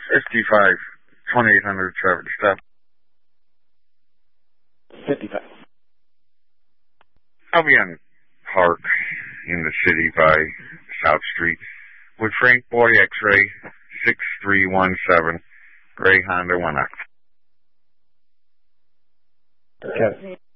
55, 2800 traffic stop. 55. I'll be on Park in the city by South Street with Frank Boy X-Ray 6317, Gray Honda 1X. Okay.